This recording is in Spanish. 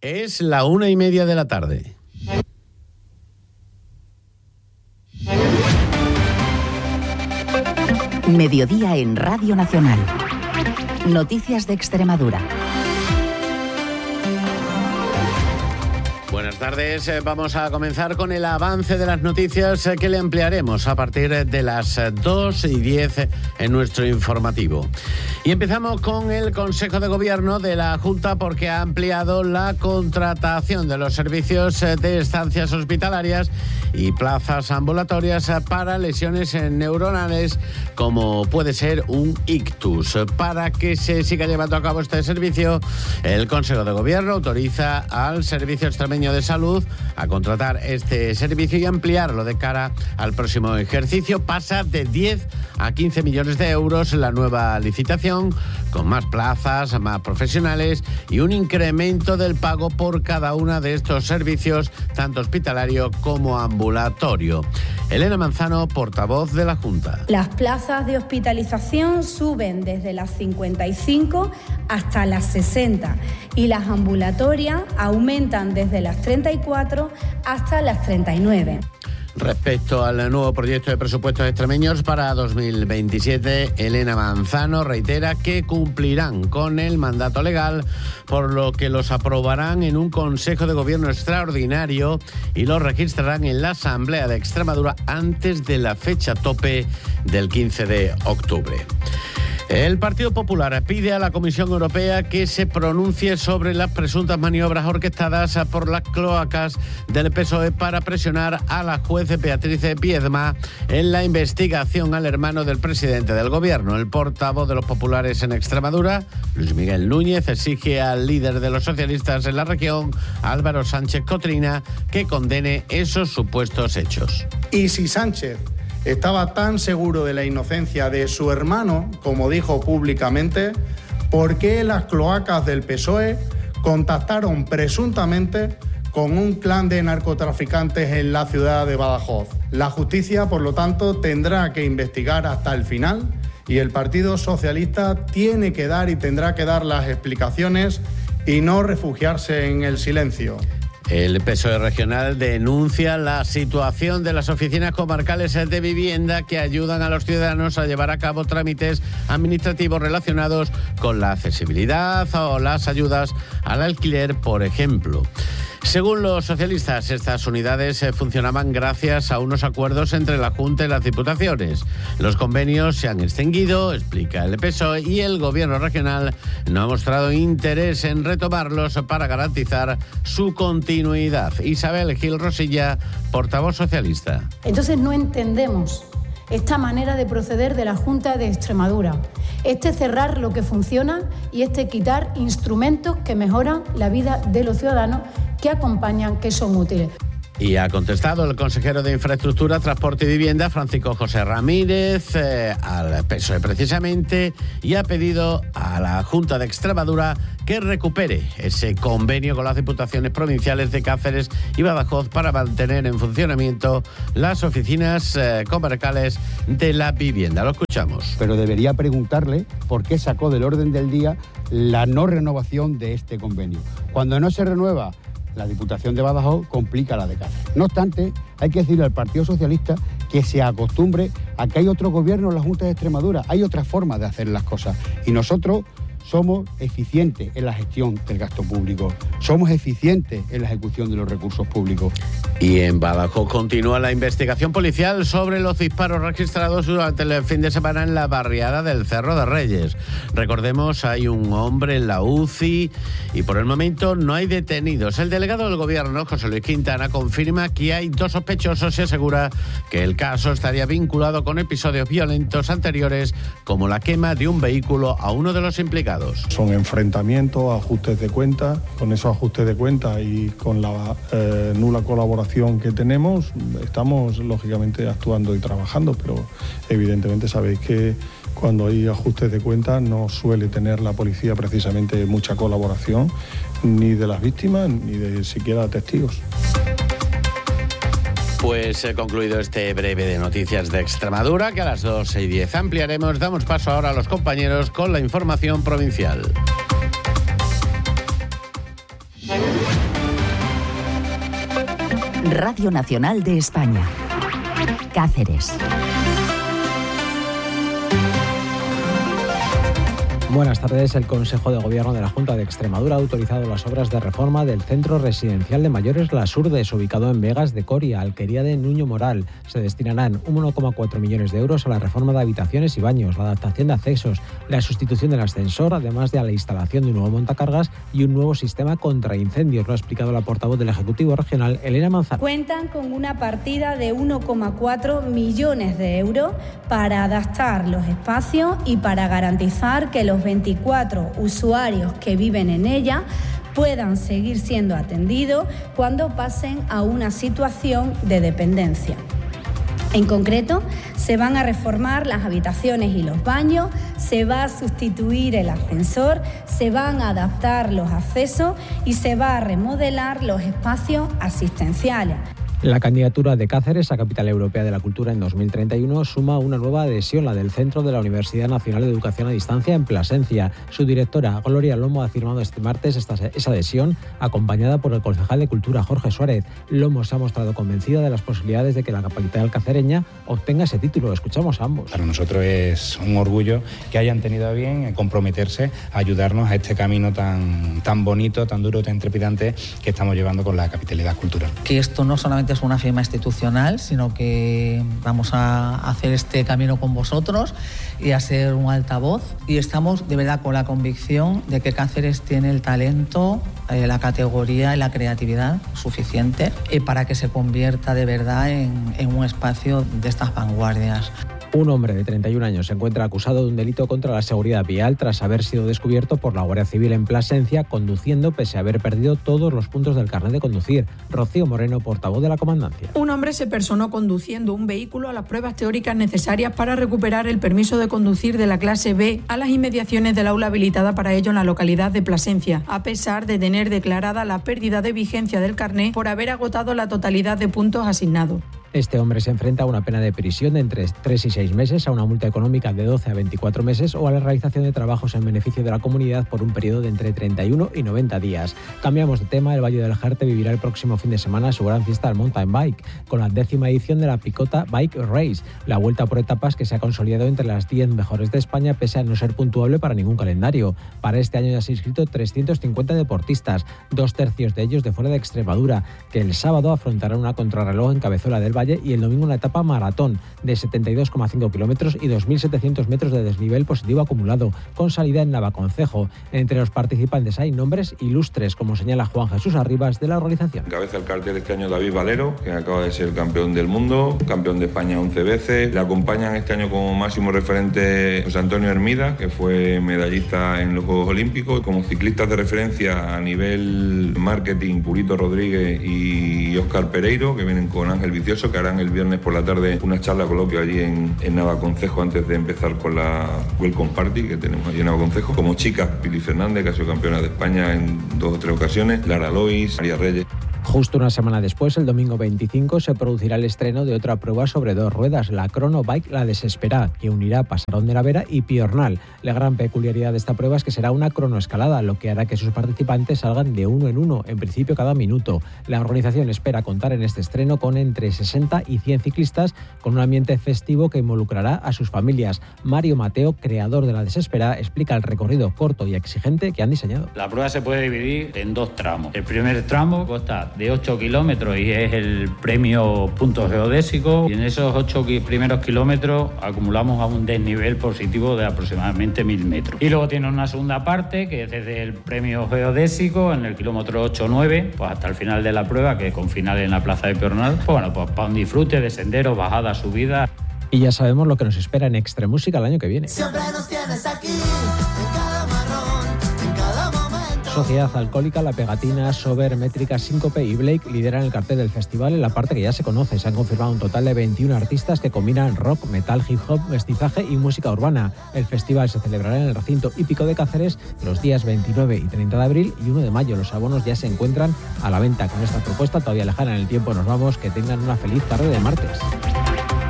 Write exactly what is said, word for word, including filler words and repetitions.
Es la una y media de la tarde. Mediodía en Radio Nacional. Noticias de Extremadura. Buenas tardes, vamos a comenzar con el avance de las noticias que le ampliaremos a partir de las dos y diez en nuestro informativo. Y empezamos con el Consejo de Gobierno de la Junta porque ha ampliado la contratación de los servicios de estancias hospitalarias y plazas ambulatorias para lesiones neuronales como puede ser un ictus. Para que se siga llevando a cabo este servicio, el Consejo de Gobierno autoriza al Servicio Extremeño de Salud a contratar este servicio y ampliarlo de cara al próximo ejercicio. Pasa de diez a quince millones de euros la nueva licitación, con más plazas, más profesionales y un incremento del pago por cada una de estos servicios, tanto hospitalario como ambulatorio. Elena Manzano, portavoz de la Junta. Las plazas de hospitalización suben desde las cincuenta y cinco hasta las sesenta y las ambulatorias aumentan desde las treinta y cuatro hasta las treinta y nueve. Respecto al nuevo proyecto de presupuestos extremeños para dos mil veintisiete, Elena Manzano reitera que cumplirán con el mandato legal, por lo que los aprobarán en un Consejo de Gobierno extraordinario y los registrarán en la Asamblea de Extremadura antes de la fecha tope del quince de octubre. El Partido Popular pide a la Comisión Europea que se pronuncie sobre las presuntas maniobras orquestadas por las cloacas del P S O E para presionar a la juez Beatriz Biedma en la investigación al hermano del presidente del Gobierno. El portavoz de los populares en Extremadura, Luis Miguel Núñez, exige al líder de los socialistas en la región, Álvaro Sánchez Cotrina, que condene esos supuestos hechos. Y si Sánchez estaba tan seguro de la inocencia de su hermano, como dijo públicamente, ¿por qué las cloacas del P S O E contactaron presuntamente con un clan de narcotraficantes en la ciudad de Badajoz? La justicia, por lo tanto, tendrá que investigar hasta el final y el Partido Socialista tiene que dar y tendrá que dar las explicaciones y no refugiarse en el silencio. El P S O E regional denuncia la situación de las oficinas comarcales de vivienda que ayudan a los ciudadanos a llevar a cabo trámites administrativos relacionados con la accesibilidad o las ayudas al alquiler, por ejemplo. Según los socialistas, estas unidades funcionaban gracias a unos acuerdos entre la Junta y las Diputaciones. Los convenios se han extinguido, explica el P S O E, y el Gobierno regional no ha mostrado interés en retomarlos para garantizar su continuidad. Isabel Gil Rosilla, portavoz socialista. Entonces no entendemos esta manera de proceder de la Junta de Extremadura. Este cerrar lo que funciona y este quitar instrumentos que mejoran la vida de los ciudadanos, que acompañan, que son útiles. Y ha contestado el consejero de Infraestructura, Transporte y Vivienda, Francisco José Ramírez, eh, al P S O E precisamente, y ha pedido a la Junta de Extremadura que recupere ese convenio con las diputaciones provinciales de Cáceres y Badajoz para mantener en funcionamiento las oficinas eh, comarcales de la vivienda. Lo escuchamos. Pero debería preguntarle por qué sacó del orden del día la no renovación de este convenio. Cuando no se renueva la Diputación de Badajoz, complica la de Cáceres. No obstante, hay que decirle al Partido Socialista que se acostumbre a que hay otro gobierno en la Junta de Extremadura, hay otra forma de hacer las cosas. Y nosotros somos eficientes en la gestión del gasto público, somos eficientes en la ejecución de los recursos públicos. Y en Badajoz continúa la investigación policial sobre los disparos registrados durante el fin de semana en la barriada del Cerro de Reyes. Recordemos, hay un hombre en la U C I y por el momento no hay detenidos. El delegado del Gobierno, José Luis Quintana, confirma que hay dos sospechosos y asegura que el caso estaría vinculado con episodios violentos anteriores, como la quema de un vehículo a uno de los implicados. Son enfrentamientos, ajustes de cuentas. Con esos ajustes de cuentas y con la eh, nula colaboración que tenemos, estamos lógicamente actuando y trabajando, pero evidentemente sabéis que cuando hay ajustes de cuentas no suele tener la policía precisamente mucha colaboración, ni de las víctimas ni de siquiera testigos. Pues he concluido este breve de noticias de Extremadura, que a las dos y diez ampliaremos. Damos paso ahora a los compañeros con la información provincial. Radio Nacional de España. Cáceres. Buenas tardes. El Consejo de Gobierno de la Junta de Extremadura ha autorizado las obras de reforma del Centro Residencial de Mayores Las Urdes, ubicado en Vegas de Coria, Alquería de Nuño Moral. Se destinarán uno coma cuatro millones de euros a la reforma de habitaciones y baños, la adaptación de accesos, la sustitución del ascensor, además de a la instalación de un nuevo montacargas y un nuevo sistema contra incendios. Lo ha explicado la portavoz del Ejecutivo Regional, Elena Manzano. Cuentan con una partida de uno coma cuatro millones de euros para adaptar los espacios y para garantizar que los veinticuatro usuarios que viven en ella puedan seguir siendo atendidos cuando pasen a una situación de dependencia. En concreto, se van a reformar las habitaciones y los baños, se va a sustituir el ascensor, se van a adaptar los accesos y se va a remodelar los espacios asistenciales. La candidatura de Cáceres a Capital Europea de la Cultura en dos mil treinta y uno suma una nueva adhesión, la del Centro de la Universidad Nacional de Educación a Distancia en Plasencia. Su directora, Gloria Lomo, ha firmado este martes esta, esa adhesión, acompañada por el concejal de Cultura, Jorge Suárez. Lomo se ha mostrado convencida de las posibilidades de que la capital cacereña obtenga ese título. Escuchamos a ambos. Para nosotros es un orgullo que hayan tenido a bien comprometerse a ayudarnos a este camino tan, tan bonito, tan duro, tan trepidante que estamos llevando con la capitalidad cultural. Que esto no solamente es una firma institucional, sino que vamos a hacer este camino con vosotros y a ser un altavoz, y estamos de verdad con la convicción de que Cáceres tiene el talento, eh, la categoría y la creatividad suficiente eh, para que se convierta de verdad en, en un espacio de estas vanguardias. Un hombre de treinta y un años se encuentra acusado de un delito contra la seguridad vial tras haber sido descubierto por la Guardia Civil en Plasencia conduciendo pese a haber perdido todos los puntos del carnet de conducir. Rocío Moreno, portavoz de la Comandancia. Un hombre se personó conduciendo un vehículo a las pruebas teóricas necesarias para recuperar el permiso de conducir de la clase B a las inmediaciones del aula habilitada para ello en la localidad de Plasencia, a pesar de tener declarada la pérdida de vigencia del carnet por haber agotado la totalidad de puntos asignados. Este hombre se enfrenta a una pena de prisión de entre tres y seis meses, a una multa económica de doce a veinticuatro meses o a la realización de trabajos en beneficio de la comunidad por un periodo de entre treinta y uno y noventa días. Cambiamos de tema. El Valle del Jerte vivirá el próximo fin de semana su gran fiesta del mountain bike, con la décima edición de la Picota Bike Race, la vuelta por etapas que se ha consolidado entre las diez mejores de España pese a no ser puntuable para ningún calendario. Para este año ya se han inscrito trescientos cincuenta deportistas, dos tercios de ellos de fuera de Extremadura, que el sábado afrontarán una contrarreloj en Cabezuela del Valle y el domingo una etapa maratón de setenta y dos coma cinco kilómetros y dos mil setecientos metros de desnivel positivo acumulado, con salida en Navaconcejo. Entre los participantes hay nombres ilustres, como señala Juan Jesús Arribas de la organización. Encabeza el cartel este año David Valero, que acaba de ser campeón del mundo, campeón de España once veces. Le acompañan este año como máximo referente José Antonio Hermida, que fue medallista en los Juegos Olímpicos. Como ciclistas de referencia a nivel marketing, Purito Rodríguez y Óscar Pereiro, que vienen con Ángel Vicioso, que harán el viernes por la tarde una charla coloquio allí en, en Navaconcejo antes de empezar con la Welcome Party que tenemos allí en Navaconcejo. Como chicas, Pili Fernández, que ha sido campeona de España en dos o tres ocasiones, Lara Lois, María Reyes. Justo una semana después, el domingo veinticinco, se producirá el estreno de otra prueba sobre dos ruedas, la Chrono Bike La Desesperá, que unirá Pasarón de la Vera y Piornal. La gran peculiaridad de esta prueba es que será una cronoescalada, lo que hará que sus participantes salgan de uno en uno, en principio cada minuto. La organización espera contar en este estreno con entre sesenta y cien ciclistas, con un ambiente festivo que involucrará a sus familias. Mario Mateo, creador de La Desesperá, explica el recorrido corto y exigente que han diseñado. La prueba se puede dividir en dos tramos. El primer tramo consta de ocho kilómetros y es el premio puntos geodésicos, y en esos ocho primeros kilómetros acumulamos a un desnivel positivo de aproximadamente mil metros. Y luego tiene una segunda parte que es desde el premio geodésico en el kilómetro ocho nueve pues hasta el final de la prueba, que es con final en la plaza de Piornal, pues bueno, pues para un disfrute de senderos, bajadas, subidas. Y ya sabemos lo que nos espera en Extremúsica el año que viene. Siempre nos tienes aquí, en cada marrón, en cada momento. Sociedad Alcohólica, La Pegatina, Sober, Métrica, Síncope y Blake lideran el cartel del festival en la parte que ya se conoce. Se han confirmado un total de veintiún artistas que combinan rock, metal, hip hop, mestizaje y música urbana. El festival se celebrará en el recinto hípico de Cáceres los días veintinueve y treinta de abril y uno de mayo. Los abonos ya se encuentran a la venta. Con esta propuesta todavía lejana en el tiempo nos vamos. Que tengan una feliz tarde de martes.